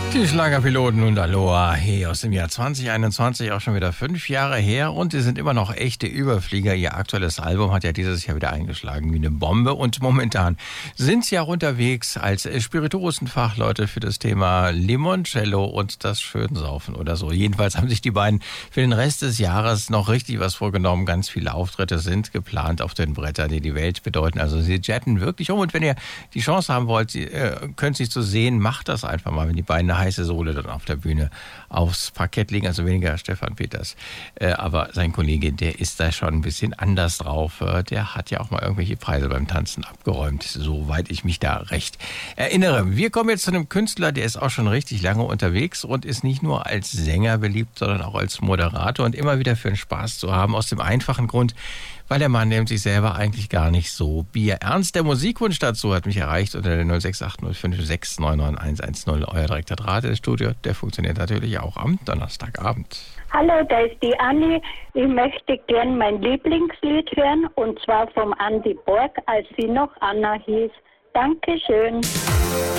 Die Schlagerpiloten und Aloha, hey, aus dem Jahr 2021, auch schon wieder 5 Jahre her, und sie sind immer noch echte Überflieger. Ihr aktuelles Album hat ja dieses Jahr wieder eingeschlagen wie eine Bombe, und momentan sind sie auch unterwegs als Spirituosenfachleute für das Thema Limoncello und das Schönsaufen oder so. Jedenfalls haben sich die beiden für den Rest des Jahres noch richtig was vorgenommen. Ganz viele Auftritte sind geplant auf den Brettern, die die Welt bedeuten. Also sie jetten wirklich um, und wenn ihr die Chance haben wollt, sie könnt sie zu sehen, macht das einfach mal, wenn die beiden eine heiße Sohle dann auf der Bühne aufs Parkett legen, also weniger Stefan Peters. Aber sein Kollege, der ist da schon ein bisschen anders drauf. Der hat ja auch mal irgendwelche Preise beim Tanzen abgeräumt, soweit ich mich da recht erinnere. Wir kommen jetzt zu einem Künstler, der ist auch schon richtig lange unterwegs und ist nicht nur als Sänger beliebt, sondern auch als Moderator und immer wieder für den Spaß zu haben, aus dem einfachen Grund, weil der Mann nimmt sich selber eigentlich gar nicht so Bier ernst. Der Musikwunsch dazu hat mich erreicht unter der 0680569910. Euer direkter Draht ins Studio, der funktioniert natürlich auch am Donnerstagabend. Hallo, da ist die Anni. Ich möchte gern mein Lieblingslied hören, und zwar vom Andi Borg, als sie noch Anna hieß. Dankeschön.